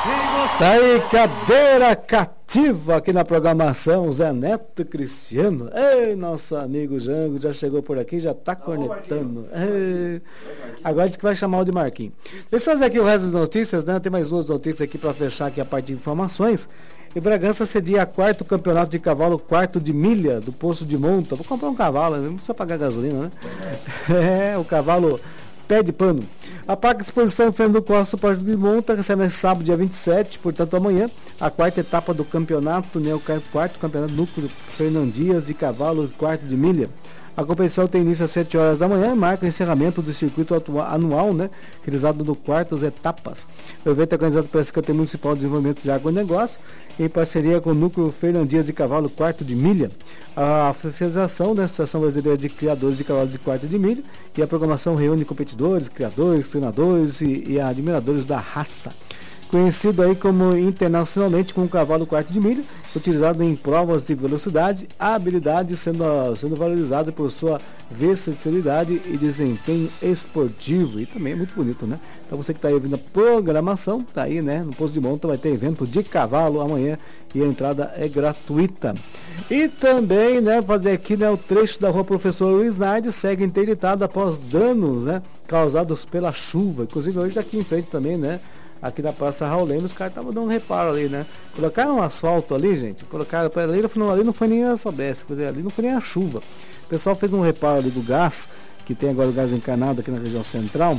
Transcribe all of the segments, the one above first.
Tá aí, cadeira cativa aqui na programação, Zé Neto e Cristiano. Ei, nosso amigo Jango já chegou por aqui, já tá cornetando. Ei, agora diz que vai chamar o de Marquinhos. Deixa eu fazer aqui o resto das notícias, né? Tem mais duas notícias aqui para fechar aqui a parte de informações. E Bragança cedia quarto campeonato de cavalo, quarto de milha do Poço de Monta. Vou comprar um cavalo, não precisa pagar gasolina, né? É, o cavalo pé de pano. A Parque de Exposição Fernando Costa, Porto de Monta, recebe nesse sábado, dia 27, portanto amanhã, a quarta etapa do campeonato, né, o quarto campeonato núcleo Fernandias de cavalo, quarto de milha. A competição tem início às 7 horas da manhã, marca o encerramento do circuito anual, né, realizado no quartas etapas. O evento é organizado pela Secretaria Municipal de Desenvolvimento de Agronegócio, em parceria com o Núcleo Fernandias de Cavalo Quarto de Milha, a federação da Associação Brasileira de Criadores de Cavalo de Quarto de Milha, e a programação reúne competidores, criadores, treinadores e admiradores da raça. Conhecido aí como internacionalmente como cavalo quarto de milha, utilizado em provas de velocidade, a habilidade sendo valorizada por sua versatilidade e desempenho esportivo, e também é muito bonito, né? Então você que está aí ouvindo a programação, tá aí, né? No Poço de Monta vai ter evento de cavalo amanhã e a entrada é gratuita. E também, né, fazer aqui, né, o trecho da rua Professor Luiz Nardes segue interditado após danos, né, causados pela chuva. Inclusive hoje daqui em frente também, né? Aqui na Praça Raul Leme, os caras estavam dando um reparo ali, né? Colocaram um asfalto ali, gente. Colocaram para ali, ali não foi nem a Sabesp, ali não foi nem a chuva. O pessoal fez um reparo ali do gás, que tem agora o gás encanado aqui na região central.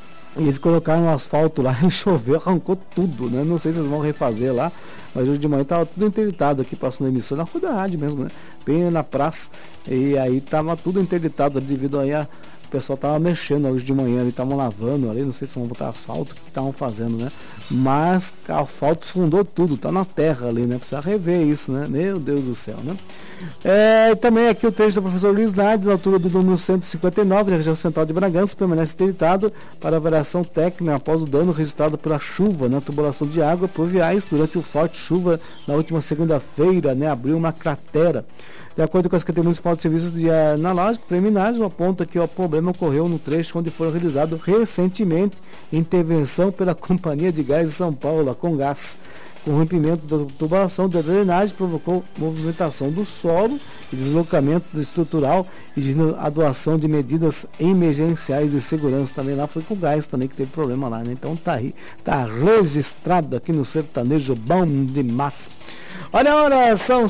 E eles colocaram um asfalto lá e choveu, arrancou tudo, né? Não sei se eles vão refazer lá, mas hoje de manhã estava tudo interditado aqui, passando a emissora, na rua da rádio mesmo, né? Bem na praça. E aí estava tudo interditado devido aí a... O pessoal tava mexendo hoje de manhã, eles estavam lavando ali, não sei se vão botar asfalto, o que estavam fazendo, né? Mas o asfalto fundou tudo, tá na terra ali, né? Precisa rever isso, né? Meu Deus do céu, né? Também aqui o texto do professor Luiz Nardes, na altura do número 159, da região central de Bragança, permanece interditado para avaliação técnica após o dano registrado pela chuva, né? Tubulação de água pluviais durante o forte chuva na última segunda-feira, né? Abriu uma cratera. De acordo com a Secretaria Municipal de Serviços de Analógicos Preliminares, aponta que o problema ocorreu no trecho onde foram realizados recentemente intervenção pela Companhia de Gás de São Paulo, a Comgás. Com o rompimento da tubulação da drenagem provocou movimentação do solo e deslocamento estrutural e a doação de medidas emergenciais de segurança. Também lá foi com o gás também que teve problema lá, né? Então tá aí, tá registrado aqui no sertanejo bom demais. Olha a hora, são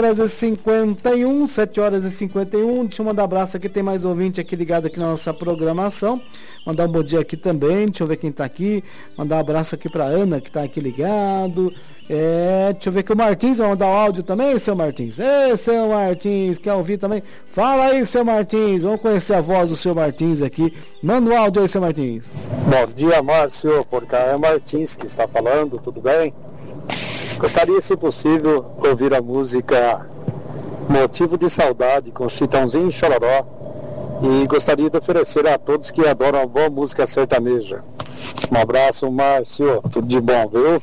7h51, 7h51. Deixa eu mandar um abraço aqui, tem mais ouvinte aqui ligado aqui na nossa programação. Mandar um bom dia aqui também, deixa eu ver quem tá aqui. Mandar um abraço aqui pra Ana, que tá aqui ligado. Deixa eu ver que o Martins vai mandar o áudio também, seu Martins. Seu Martins, quer ouvir também? Fala aí, seu Martins, vamos conhecer a voz do seu Martins aqui. Manda o áudio aí, seu Martins. Bom dia, Márcio, por cá é Martins que está falando, tudo bem? Gostaria, se possível, ouvir a música Motivo de Saudade, com Chitãozinho e Chororó. E gostaria de oferecer a todos que adoram a boa música sertaneja. Um abraço, Márcio, tudo de bom, viu?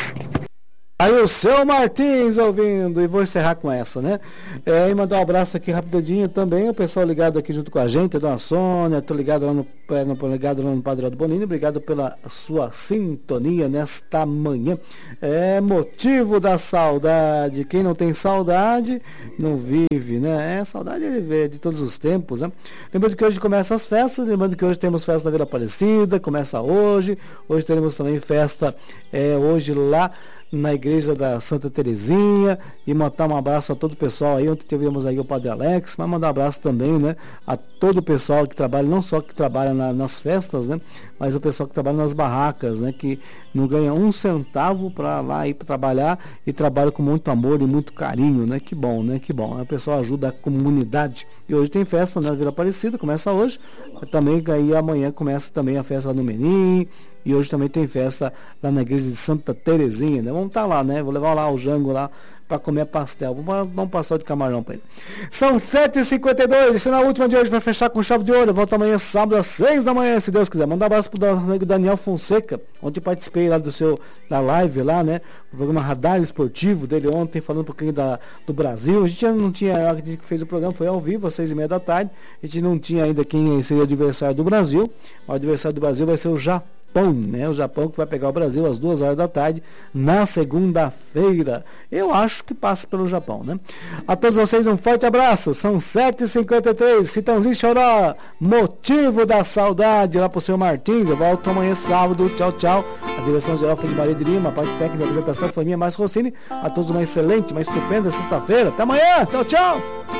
Aí o seu Martins ouvindo, e vou encerrar com essa, né? E mandar um abraço aqui rapidinho também, o pessoal ligado aqui junto com a gente, a dona Sônia, tô ligado lá no Padre Aldo Bonini, obrigado pela sua sintonia nesta manhã. Motivo da saudade, quem não tem saudade não vive, né? Saudade é viver de todos os tempos, né? Lembrando que hoje começam as festas, lembrando que hoje temos festa na Vila Aparecida, começa hoje teremos também festa hoje lá na igreja da Santa Terezinha, e mandar um abraço a todo o pessoal aí, ontem tivemos aí o Padre Alex, mas mandar um abraço também, né, a todo o pessoal que trabalha, não só que trabalha nas festas, né, mas o pessoal que trabalha nas barracas, né, que não ganha um centavo para lá ir para trabalhar e trabalha com muito amor e muito carinho, né, que bom, né, que bom, o pessoal ajuda a comunidade. E hoje tem festa na Vila Aparecida, começa hoje, também aí amanhã começa também a festa lá no Menim. E hoje também tem festa lá na igreja de Santa Terezinha, né? Vamos estar lá, né? Vou levar lá o Jango lá para comer pastel. Vamos dar um pastel de camarão para ele. São 7h52, deixando a última de hoje para fechar com chave de ouro. Eu volto amanhã, sábado, às 6 da manhã, se Deus quiser. Manda um abraço pro amigo Daniel Fonseca, ontem participei lá da live lá, né? O programa Radar Esportivo dele ontem, falando um pouquinho do Brasil. A gente já não tinha, a gente que fez o programa foi ao vivo, às 6h30 da tarde. A gente não tinha ainda quem seria o adversário do Brasil. O adversário do Brasil vai ser o Japão. Japão, né? O Japão que vai pegar o Brasil às 2 horas da tarde na segunda-feira. Eu acho que passa pelo Japão, né? A todos vocês um forte abraço. São 7h53, Chitãozinho Choró, Motivo da Saudade, lá pro seu Martins. Eu volto amanhã sábado. Tchau, tchau. A direção geral foi de Maria de Lima, a parte técnica da apresentação foi minha, Márcio Rossini. A todos uma excelente, uma estupenda sexta-feira. Até amanhã. Tchau, tchau.